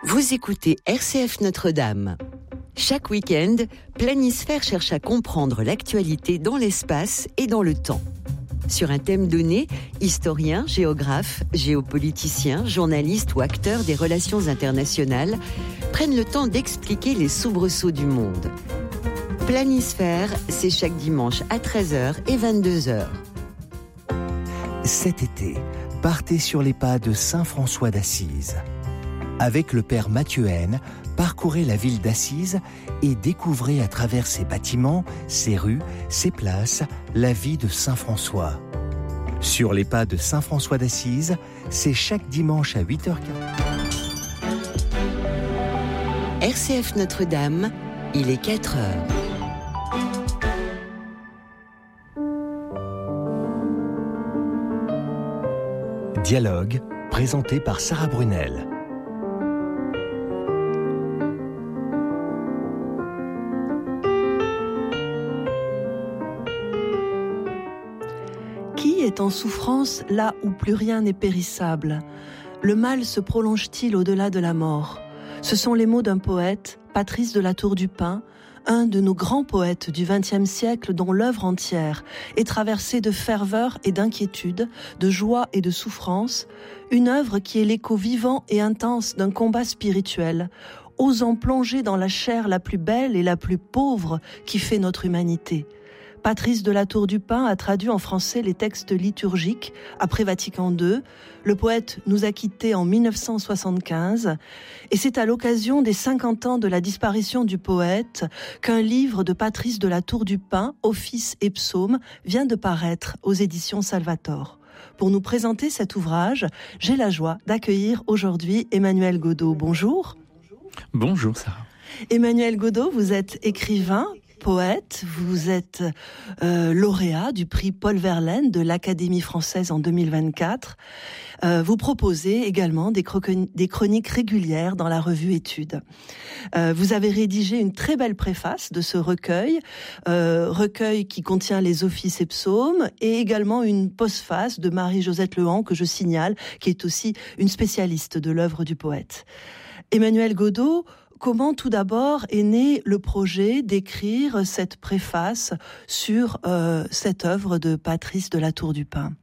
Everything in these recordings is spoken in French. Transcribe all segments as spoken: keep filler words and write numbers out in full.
Vous écoutez R C F Notre-Dame. Chaque week-end, Planisphère cherche à comprendre l'actualité dans l'espace et dans le temps. Sur un thème donné, historiens, géographes, géopoliticiens, journalistes ou acteurs des relations internationales prennent le temps d'expliquer les soubresauts du monde. Planisphère, c'est chaque dimanche à treize heures et vingt-deux heures. Cet été, partez sur les pas de saint François d'Assise. Avec le père Mathieu Haine, parcourez la ville d'Assise et découvrez à travers ses bâtiments, ses rues, ses places, la vie de saint François. Sur les pas de saint François d'Assise, c'est chaque dimanche à huit heures quinze. R C F Notre-Dame, il est quatre heures. Dialogue, présenté par Sarah Brunel. Qui est en souffrance là où plus rien n'est périssable? Le mal se prolonge-t-il au-delà de la mort? Ce sont les mots d'un poète, Patrice de la Tour du Pin, un de nos grands poètes du vingtième siècle dont l'œuvre entière est traversée de ferveur et d'inquiétude, de joie et de souffrance, une œuvre qui est l'écho vivant et intense d'un combat spirituel, osant plonger dans la chair la plus belle et la plus pauvre qui fait notre humanité. Patrice de la Tour du Pin a traduit en français les textes liturgiques après Vatican deux. Le poète nous a quittés en mille neuf cent soixante-quinze et c'est à l'occasion des cinquante ans de la disparition du poète qu'un livre de Patrice de la Tour du Pin, Offices et psaumes, vient de paraître aux éditions Salvator. Pour nous présenter cet ouvrage, j'ai la joie d'accueillir aujourd'hui Emmanuel Godeau. Bonjour. Bonjour Sarah. Emmanuel Godeau, vous êtes écrivain, poète, vous êtes euh, lauréat du prix Paul Verlaine de l'Académie française en deux mille vingt-quatre. Euh, vous proposez également des, croc- des chroniques régulières dans la revue Études. Euh, vous avez rédigé une très belle préface de ce recueil, euh, recueil qui contient les offices et psaumes, et également une postface de Marie-Josette Lehan que je signale, qui est aussi une spécialiste de l'œuvre du poète. Emmanuel Godeau, comment tout d'abord est né le projet d'écrire cette préface sur euh, cette œuvre de Patrice de la Tour du Pin?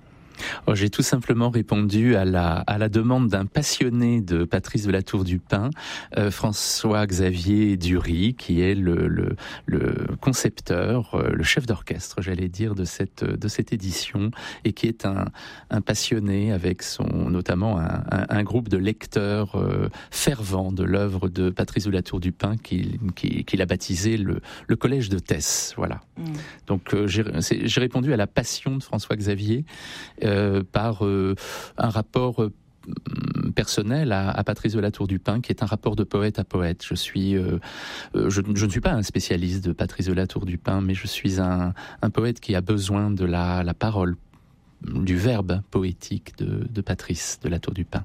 Oh, j'ai tout simplement répondu à la, à la demande d'un passionné de Patrice de la Tour du Pin, euh, François-Xavier Dury, qui est le, le, le concepteur, euh, le chef d'orchestre, j'allais dire, de cette, de cette édition, et qui est un, un passionné avec son, notamment un, un, un groupe de lecteurs euh, fervents de l'œuvre de Patrice de la Tour du Pin, qu'il, qu'il, qu'il a baptisé le, le Collège de Thèse. Voilà. Mmh. Donc euh, j'ai, j'ai répondu à la passion de François-Xavier, Euh, par euh, un rapport euh, personnel à, à Patrice de la Tour du Pin, qui est un rapport de poète à poète. Je suis, euh, euh, je, je ne suis pas un spécialiste de Patrice de la Tour du Pin, mais je suis un, un poète qui a besoin de la, la parole, du verbe poétique de, de Patrice de la Tour du Pin.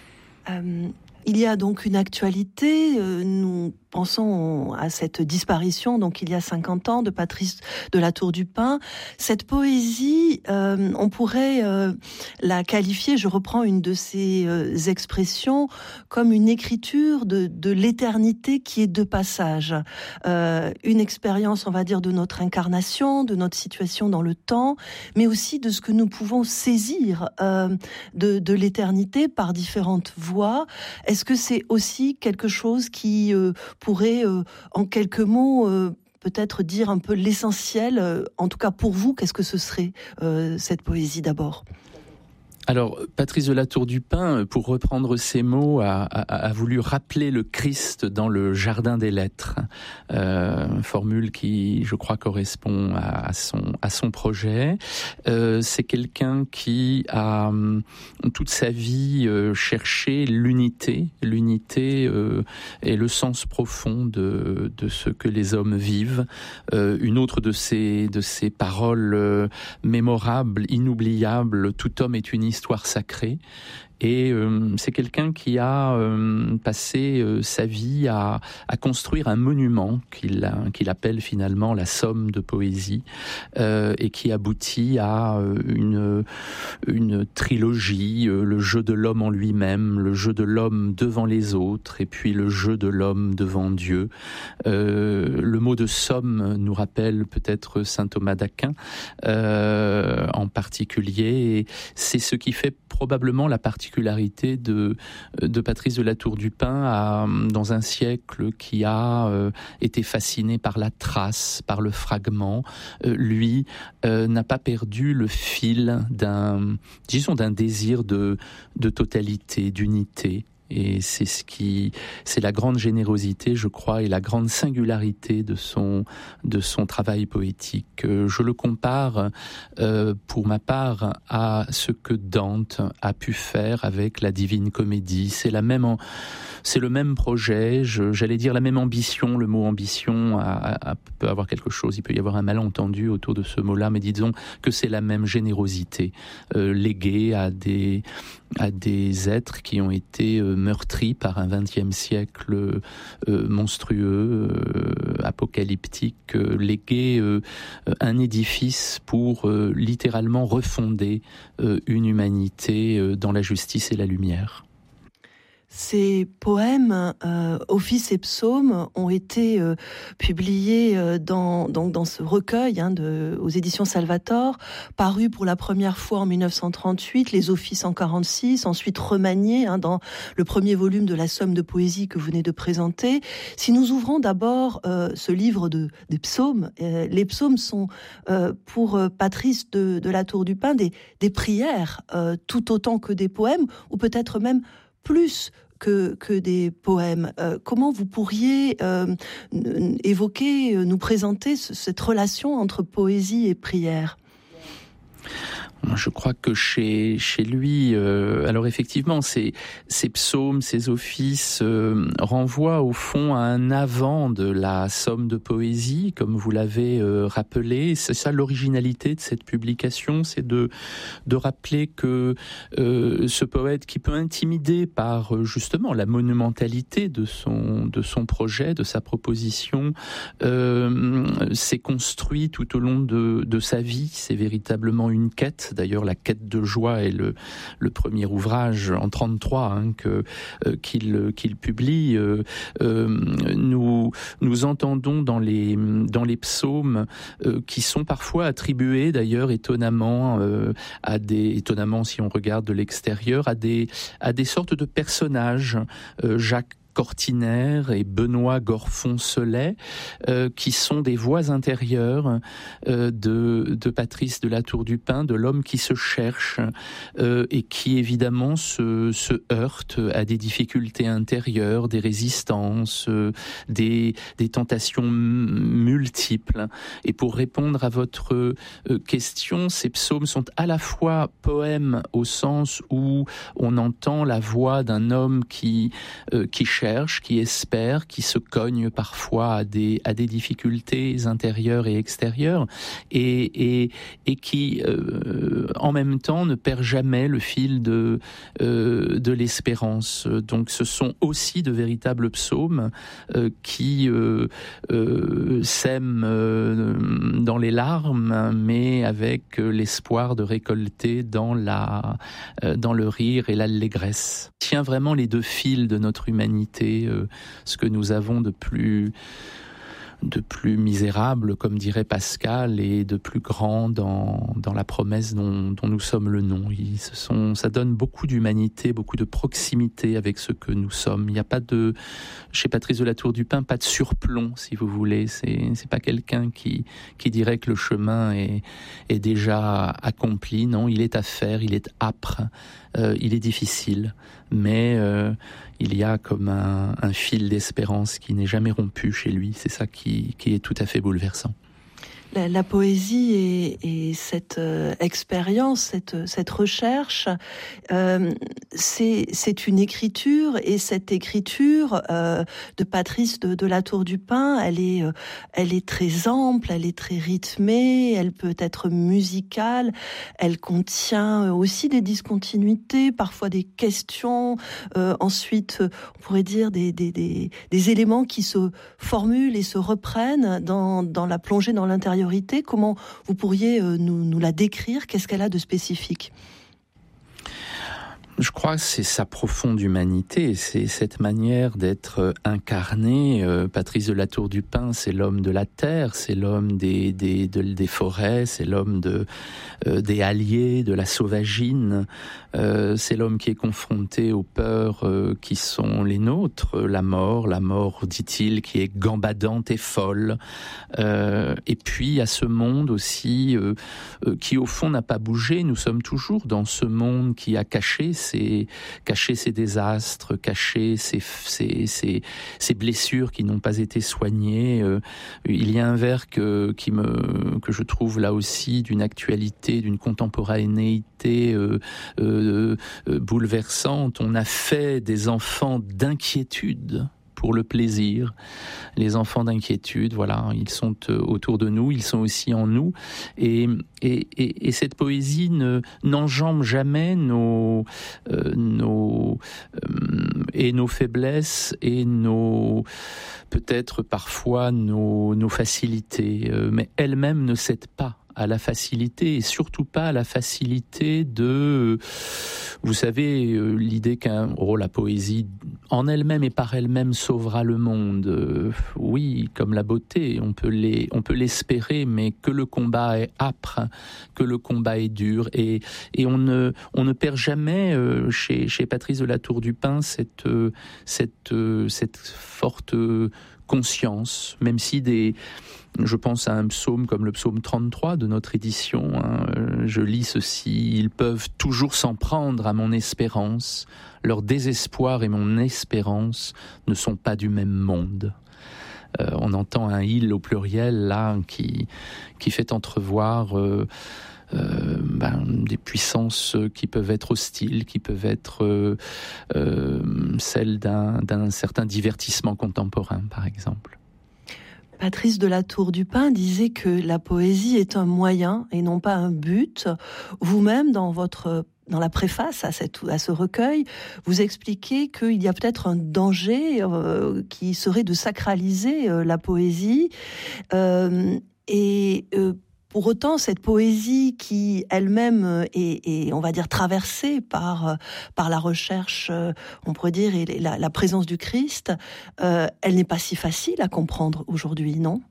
Euh, il y a donc une actualité, euh, nous pensons à cette disparition, donc il y a cinquante ans, de Patrice de la Tour du Pin. Cette poésie, euh, on pourrait euh, la qualifier, je reprends une de ses euh, expressions, comme une écriture de, de l'éternité qui est de passage. Euh, une expérience, on va dire, de notre incarnation, de notre situation dans le temps, mais aussi de ce que nous pouvons saisir euh, de, de l'éternité par différentes voies. Est-ce que c'est aussi quelque chose qui euh, pourrait, euh, en quelques mots, euh, peut-être dire un peu l'essentiel, euh, en tout cas pour vous, qu'est-ce que ce serait euh, cette poésie d'abord ? Alors, Patrice de la Tour du Pin, pour reprendre ses mots, a, a, a voulu rappeler le Christ dans le jardin des lettres, euh, formule qui, je crois, correspond à, à son à son projet. Euh, c'est quelqu'un qui a toute sa vie euh, cherché l'unité, l'unité euh, et le sens profond de de ce que les hommes vivent. Euh, une autre de ses de ses paroles euh, mémorables, inoubliables, tout homme est une histoire sacrée. Et euh, c'est quelqu'un qui a euh, passé euh, sa vie à, à construire un monument qu'il, qu'il appelle finalement la somme de poésie, euh, et qui aboutit à une, une trilogie, euh, le jeu de l'homme en lui-même, le jeu de l'homme devant les autres, et puis le jeu de l'homme devant Dieu. Euh, le mot de somme nous rappelle peut-être saint Thomas d'Aquin euh, en particulier, et c'est ce qui fait probablement la particularité de, de Patrice de La Tour du Pin à, dans un siècle qui a euh, été fasciné par la trace, par le fragment. Euh, lui euh, n'a pas perdu le fil d'un, disons, d'un désir de, de totalité, d'unité. Et c'est ce qui, c'est la grande générosité, je crois, et la grande singularité de son, de son travail poétique. Je le compare, euh, pour ma part, à ce que Dante a pu faire avec la Divine Comédie. C'est la même, c'est le même projet. Je, j'allais dire la même ambition. Le mot ambition a, a, a, peut avoir quelque chose. Il peut y avoir un malentendu autour de ce mot-là, mais disons que c'est la même générosité euh, léguée à des à des êtres qui ont été euh, meurtris par un vingtième siècle euh, monstrueux, euh, apocalyptique, euh, léguer euh, un édifice pour euh, littéralement refonder euh, une humanité euh, dans la justice et la lumière. Ces poèmes, euh, Offices et Psaumes, ont été euh, publiés euh, dans, donc dans ce recueil hein, de, aux éditions Salvator, paru pour la première fois en dix-neuf cent trente-huit, les Offices en quarante-six, ensuite remaniés hein, dans le premier volume de la somme de poésie que vous venez de présenter. Si nous ouvrons d'abord euh, ce livre de, des psaumes, euh, les psaumes sont euh, pour Patrice de, de La Tour du Pin des, des prières, euh, tout autant que des poèmes, ou peut-être même plus que, que des poèmes. Euh, comment vous pourriez euh, n- évoquer, nous présenter ce, cette relation entre poésie et prière ? Je crois que chez chez lui, euh, alors effectivement, ces ces psaumes, ces offices euh, renvoient au fond à un avant de la somme de poésie, comme vous l'avez euh, rappelé. C'est ça l'originalité de cette publication, c'est de de rappeler que euh, ce poète qui peut intimider par euh, justement la monumentalité de son de son projet, de sa proposition, euh, s'est construit tout au long de de sa vie. C'est véritablement une quête. D'ailleurs, la quête de joie est le, le premier ouvrage en trente-trois hein, que, euh, qu'il, qu'il publie. Euh, euh, nous, nous entendons dans les, dans les psaumes euh, qui sont parfois attribués, d'ailleurs, étonnamment, euh, à des, étonnamment si on regarde de l'extérieur, à des, à des sortes de personnages. Euh, Jacques Cortinaire et Benoît Gorfon-Solet, euh, qui sont des voix intérieures euh, de, de Patrice de La Tour du Pin, de l'homme qui se cherche euh, et qui évidemment se, se heurte à des difficultés intérieures, des résistances, euh, des, des tentations m- multiples. Et pour répondre à votre euh, question, ces psaumes sont à la fois poèmes au sens où on entend la voix d'un homme qui, euh, qui cherche cherche, qui espère, qui se cogne parfois à des à des difficultés intérieures et extérieures, et et et qui euh, en même temps ne perd jamais le fil de euh, de l'espérance. Donc, ce sont aussi de véritables psaumes euh, qui euh, euh, sèment euh, dans les larmes, mais avec l'espoir de récolter dans la euh, dans le rire et l'allégresse. Tient vraiment les deux fils de notre humanité. Euh, ce que nous avons de plus de plus misérable, comme dirait Pascal, et de plus grand dans, dans la promesse dont, dont nous sommes le nom. Ils, ce sont, ça donne beaucoup d'humanité, beaucoup de proximité avec ce que nous sommes. Il n'y a pas de, chez Patrice de La Tour du Pin, pas de surplomb, si vous voulez. C'est, c'est pas quelqu'un qui, qui dirait que le chemin est, est déjà accompli. Non, il est à faire, il est âpre, euh, il est difficile, mais euh, il y a comme un, un fil d'espérance qui n'est jamais rompu chez lui. C'est ça qui, qui est tout à fait bouleversant. La, la poésie et, et cette euh, expérience, cette, cette recherche, euh, c'est, c'est une écriture, et cette écriture euh, de Patrice de, de La Tour du Pin, elle est, euh, elle est très ample, elle est très rythmée, elle peut être musicale, elle contient aussi des discontinuités, parfois des questions, euh, ensuite on pourrait dire des, des, des, des éléments qui se formulent et se reprennent dans, dans la plongée dans l'intériorité. Comment vous pourriez nous, nous la décrire? Qu'est-ce qu'elle a de spécifique? Je crois que c'est sa profonde humanité, c'est cette manière d'être incarné. Euh, Patrice de La Tour du Pin, c'est l'homme de la terre, c'est l'homme des, des, de, des forêts, c'est l'homme de, euh, des halliers, de la sauvagine. Euh, c'est l'homme qui est confronté aux peurs euh, qui sont les nôtres, la mort, la mort, dit-il, qui est gambadante et folle. Euh, et puis à ce monde aussi euh, euh, qui au fond n'a pas bougé. Nous sommes toujours dans ce monde qui a caché Ses, cacher ses désastres, cacher ses, ses, ses, ses blessures qui n'ont pas été soignées. Euh, il y a un vers que, qui me, que je trouve là aussi d'une actualité, d'une contemporanéité euh, euh, euh, bouleversante. On a fait des enfants d'inquiétude pour le plaisir. Les enfants d'inquiétude, voilà, ils sont autour de nous, ils sont aussi en nous. Et, et, et, et cette poésie ne, n'enjambe jamais nos, euh, nos, euh, et nos faiblesses et nos, peut-être parfois nos, nos facilités. Euh, mais elle-même ne cède pas à la facilité, et surtout pas à la facilité de, vous savez, l'idée qu'un, oh, la poésie en elle-même et par elle-même sauvera le monde. Euh, oui, comme la beauté, on peut les, on peut l'espérer, mais que le combat est âpre, que le combat est dur, et et on ne, on ne perd jamais euh, chez chez Patrice de La Tour du Pin cette euh, cette euh, cette forte conscience, même si des je pense à un psaume comme le psaume trente-trois de notre édition. Hein. Je lis ceci: ils peuvent toujours s'en prendre à mon espérance. Leur désespoir et mon espérance ne sont pas du même monde. Euh, on entend un il au pluriel là qui qui fait entrevoir euh, euh, ben, des puissances qui peuvent être hostiles, qui peuvent être euh, euh, celles d'un, d'un certain divertissement contemporain, par exemple. Patrice de La Tour du Pin disait que la poésie est un moyen et non pas un but. Vous-même, dans votre dans la préface à, cette, à ce recueil, vous expliquez qu'il y a peut-être un danger euh, qui serait de sacraliser euh, la poésie. Euh, et euh, pour autant, cette poésie qui elle-même est, est, on va dire, traversée par par la recherche, on pourrait dire, et la, la présence du Christ, euh, elle n'est pas si facile à comprendre aujourd'hui, non?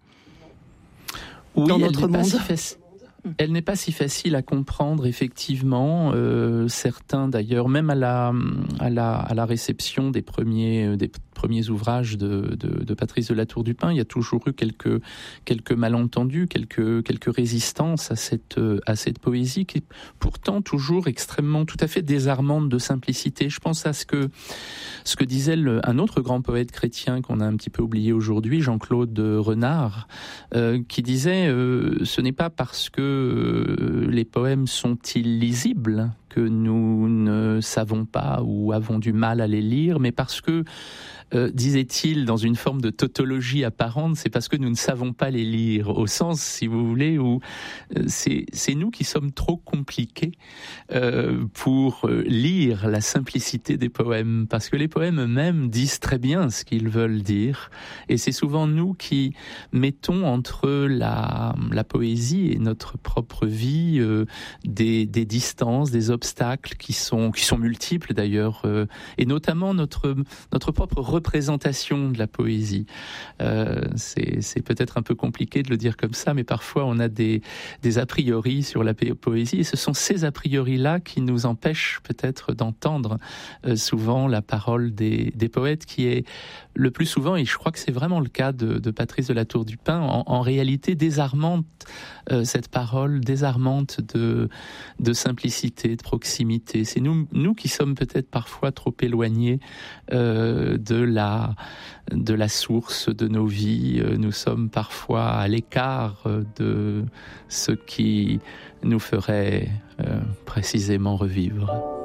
Oui, dans notre monde. Si faci- elle n'est pas si facile à comprendre, effectivement. Euh, certains, d'ailleurs, même à la à la à la réception des premiers des premiers ouvrages de, de, de Patrice de La Tour du Pin, il y a toujours eu quelques quelques malentendus, quelques quelques résistances à cette à cette poésie qui est pourtant toujours extrêmement, tout à fait désarmante de simplicité. Je pense à ce que ce que disait le, un autre grand poète chrétien qu'on a un petit peu oublié aujourd'hui, Jean-Claude Renard, euh, qui disait euh, ce n'est pas parce que euh, les poèmes sont illisibles que nous ne savons pas ou avons du mal à les lire, mais parce que Euh, disait-il, dans une forme de tautologie apparente, c'est parce que nous ne savons pas les lire, au sens, si vous voulez, où euh, c'est, c'est nous qui sommes trop compliqués euh, pour euh, lire la simplicité des poèmes, parce que les poèmes eux-mêmes disent très bien ce qu'ils veulent dire, et c'est souvent nous qui mettons entre la, la poésie et notre propre vie euh, des, des distances, des obstacles qui sont, qui sont multiples d'ailleurs, euh, et notamment notre, notre propre représentation de la poésie. Euh, c'est, c'est peut-être un peu compliqué de le dire comme ça, mais parfois on a des, des a priori sur la poésie, et ce sont ces a priori-là qui nous empêchent peut-être d'entendre euh, souvent la parole des, des poètes, qui est le plus souvent, et je crois que c'est vraiment le cas de, de Patrice de La Tour du Pin, en, en réalité désarmante, euh, cette parole désarmante de, de simplicité, de proximité. C'est nous, nous qui sommes peut-être parfois trop éloignés euh, de la de la source de nos vies. Nous sommes parfois à l'écart de ce qui nous ferait euh, précisément revivre.